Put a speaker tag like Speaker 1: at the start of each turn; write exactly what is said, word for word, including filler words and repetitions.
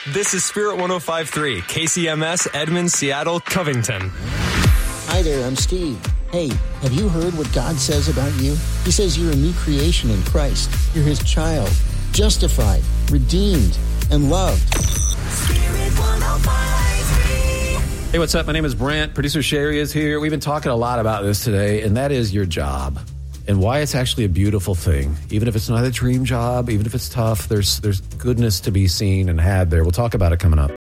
Speaker 1: This is Spirit one oh five point three, K C M S, Edmond, Seattle, Covington.
Speaker 2: Hi there, I'm Steve. Hey, have you heard what God says about you? He says you're a new creation in Christ. You're his child, justified, redeemed, and loved.
Speaker 3: Spirit one oh five point three.
Speaker 4: Hey, what's up? My name is Brent. Producer Sherry is here. We've been talking a lot about this today, and that is your job and why it's actually a beautiful thing. Even if it's not a dream job, even if it's tough, there's there's goodness to be seen and had there. We'll talk about it coming up.